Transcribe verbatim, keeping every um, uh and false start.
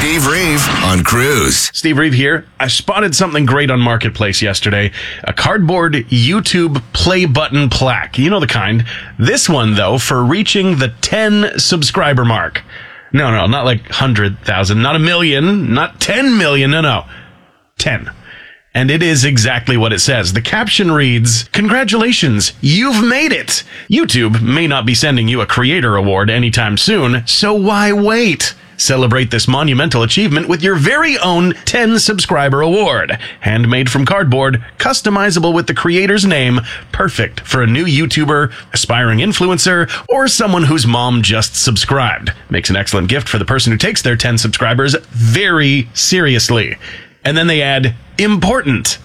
Steve Reeve on Cruise. Steve Reeve here. I spotted something great on Marketplace yesterday. A cardboard YouTube play button plaque. You know the kind. This one, though, for reaching the ten subscriber mark. No, no, not like one hundred thousand, not a million, not ten million, no, no. ten. And it is exactly what it says. The caption reads, "Congratulations, you've made it." YouTube may not be sending you a creator award anytime soon, so why wait? Celebrate this monumental achievement with your very own ten subscriber award. Handmade from cardboard, customizable with the creator's name, perfect for a new YouTuber, aspiring influencer, or someone whose mom just subscribed. Makes an excellent gift for the person who takes their ten subscribers very seriously. And then they add, important.